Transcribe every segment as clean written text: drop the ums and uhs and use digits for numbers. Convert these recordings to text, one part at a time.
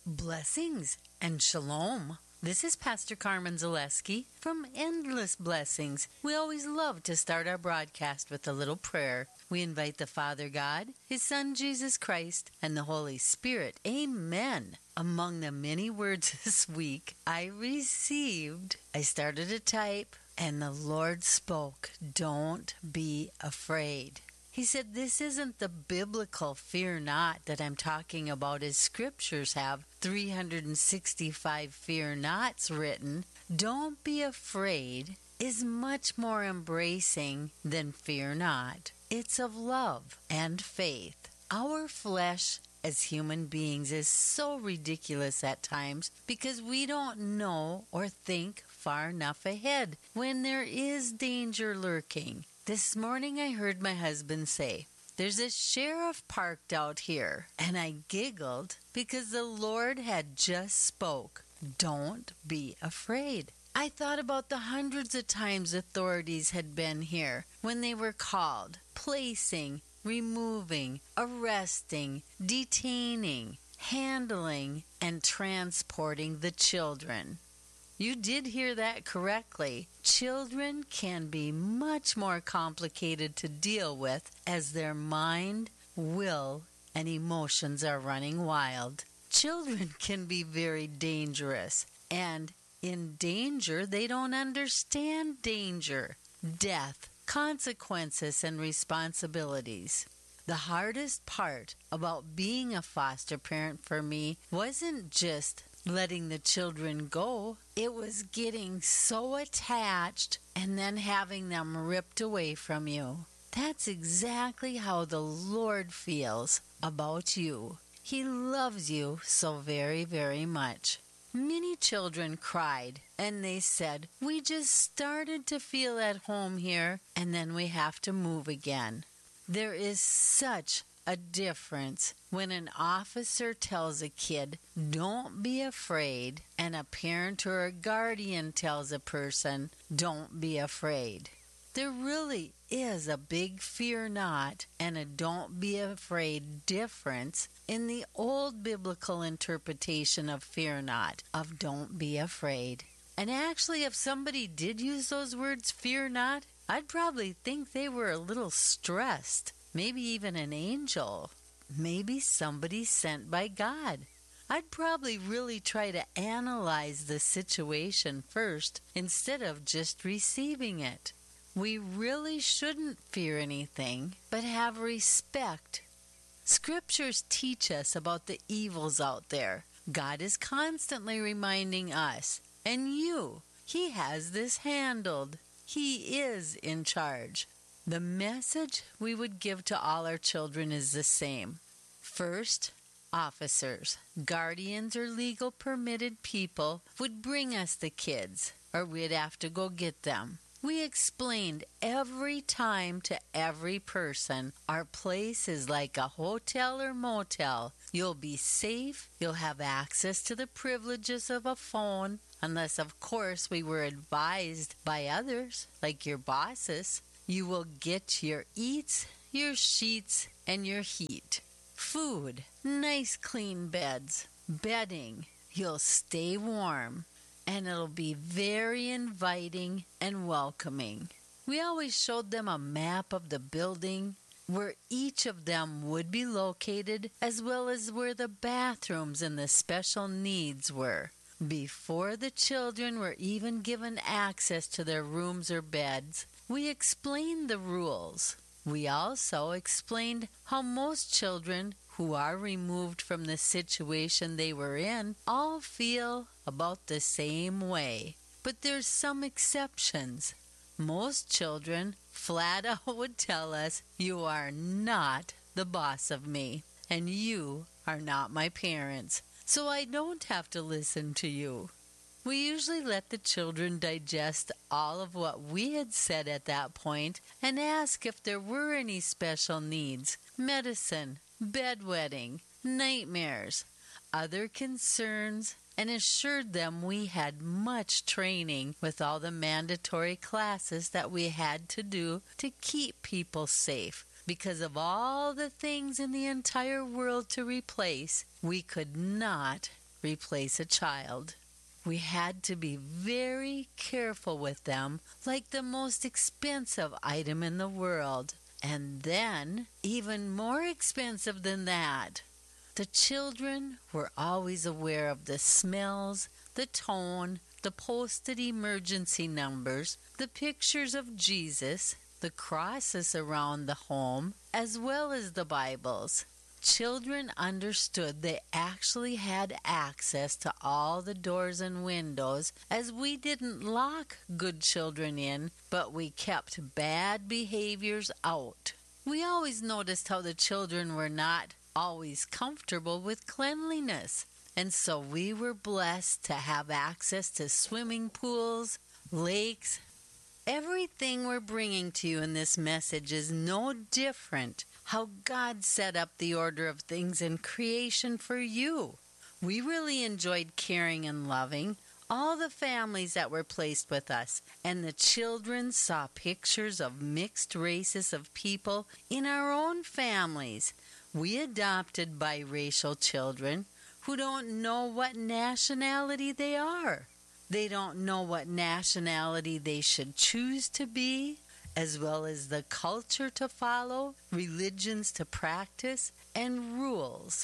Blessings and shalom. This is Pastor Carmen Zaleski from Endless Blessings. We always love to start our broadcast with a little prayer. We invite the Father God, His Son Jesus Christ, and the Holy Spirit. Amen. Among the many words this week I started to type, and the Lord spoke, "Don't be afraid." He said, this isn't the biblical fear not that I'm talking about, as scriptures have 365 fear nots written. Don't be afraid is much more embracing than fear not. It's of love and faith. Our flesh as human beings is so ridiculous at times because we don't know or think far enough ahead when there is danger lurking. This morning I heard my husband say, "There's a sheriff parked out here," and I giggled because the Lord had just spoke, "Don't be afraid." I thought about the hundreds of times authorities had been here when they were called, placing, removing, arresting, detaining, handling, and transporting the children. You did hear that correctly. Children can be much more complicated to deal with as their mind, will, and emotions are running wild. Children can be very dangerous, and in danger, they don't understand danger, death, consequences, and responsibilities. The hardest part about being a foster parent for me wasn't just letting the children go. It was getting so attached and then having them ripped away from you. That's exactly how the Lord feels about you. He loves you so very, very much. Many children cried and they said, "We just started to feel at home here and then we have to move again." There is such a difference when an officer tells a kid, "Don't be afraid," and a parent or a guardian tells a person, "Don't be afraid." There really is a big fear not and a don't be afraid difference in the old biblical interpretation of fear not, of don't be afraid. And actually, if somebody did use those words, fear not, I'd probably think they were a little stressed. Maybe even an angel. Maybe somebody sent by God. I'd probably really try to analyze the situation first instead of just receiving it. We really shouldn't fear anything, but have respect. Scriptures teach us about the evils out there. God is constantly reminding us, and you, He has this handled. He is in charge. The message we would give to all our children is the same. First, officers, guardians, or legal permitted people would bring us the kids, or we'd have to go get them. We explained every time to every person, our place is like a hotel or motel. You'll be safe, you'll have access to the privileges of a phone, unless of course we were advised by others, like your bosses. You will get your eats, your sheets, and your heat. Food, nice clean beds, bedding. You'll stay warm, and it'll be very inviting and welcoming. We always showed them a map of the building where each of them would be located, as well as where the bathrooms and the special needs were. Before the children were even given access to their rooms or beds, we explained the rules. We also explained how most children who are removed from the situation they were in all feel about the same way. But there's some exceptions. Most children flat out would tell us, "You are not the boss of me, and you are not my parents, so I don't have to listen to you." We usually let the children digest all of what we had said at that point and ask if there were any special needs, medicine, bedwetting, nightmares, other concerns, and assured them we had much training with all the mandatory classes that we had to do to keep people safe. Because of all the things in the entire world to replace, we could not replace a child. We had to be very careful with them, like the most expensive item in the world. And then, even more expensive than that, the children were always aware of the smells, the tone, the posted emergency numbers, the pictures of Jesus, the crosses around the home, as well as the Bibles. Children understood they actually had access to all the doors and windows, as we didn't lock good children in, but we kept bad behaviors out. We always noticed how the children were not always comfortable with cleanliness, and so we were blessed to have access to swimming pools, lakes. Everything we're bringing to you in this message is no different how God set up the order of things in creation for you. We really enjoyed caring and loving all the families that were placed with us, and the children saw pictures of mixed races of people in our own families. We adopted biracial children who don't know what nationality they are. They don't know what nationality they should choose to be, as well as the culture to follow, religions to practice, and rules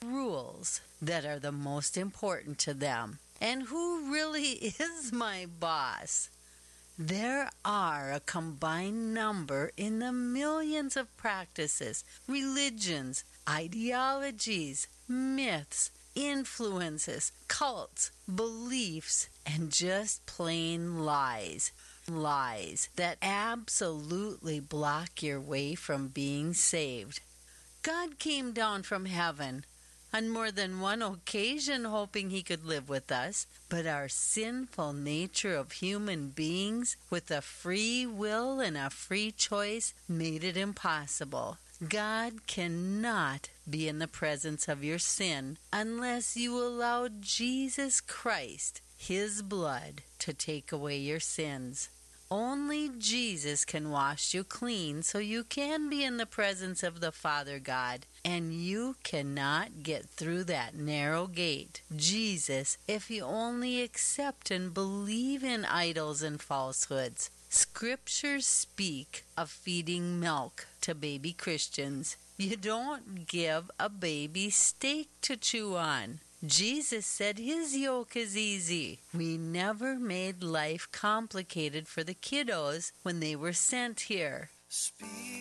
that are the most important to them. And who really is my boss? There are a combined number in the millions of practices, religions, ideologies, myths, influences, cults, beliefs, and just plain lies. Lies that absolutely block your way from being saved. God came down from heaven on more than one occasion hoping he could live with us, but our sinful nature of human beings with a free will and a free choice made it impossible. God cannot be in the presence of your sin unless you allow Jesus Christ, his blood, to take away your sins. Only Jesus can wash you clean so you can be in the presence of the Father God, and you cannot get through that narrow gate, Jesus, if you only accept and believe in idols and falsehoods. Scriptures speak of feeding milk to baby Christians. You don't give a baby steak to chew on. Jesus said his yoke is easy. We never made life complicated for the kiddos when they were sent here.